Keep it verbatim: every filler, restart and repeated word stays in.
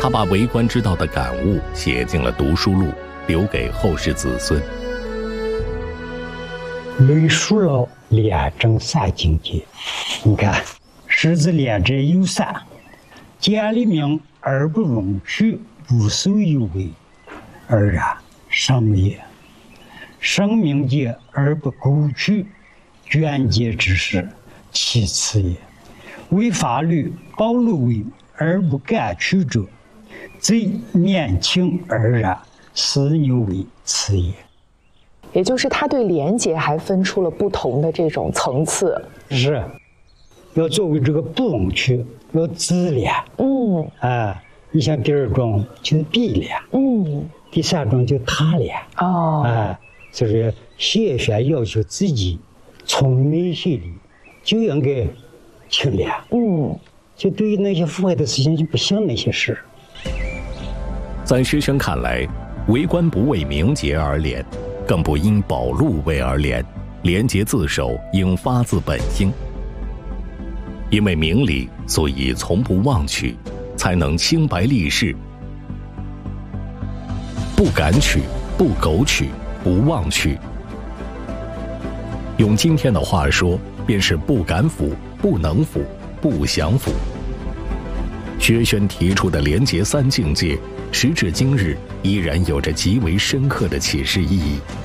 他把为官之道的感悟写进了读书录，留给后世子孙。 论述了廉政三境界，你看，狮子廉者有三：见利名而不容取，不受有为；二然生也；生命节而不苟取，捐节之事，其次也；为法律保路为而不敢取者，贼年轻而然，私牛为次也。 也就是他对廉洁还分出了不同的这种层次。 是，要作为这个不容取，要自廉。 嗯， 啊，你像第二种就是必廉。 嗯， 第三种就他廉。 哦， 啊，就是先选要求自己从内心里就应该清廉。 嗯， 就对于那些腐败的事情就不想那些事。 在师生看来，为官不为名节而廉，更不因保路为而廉，廉洁自守应发自本心。因为明理，所以从不妄取，才能清白立世。不敢取，不苟取，不妄取。用今天的话说，便是不敢腐，不能腐，不想腐。薛轩提出的廉洁三境界，时至今日依然有着极为深刻的启示意义。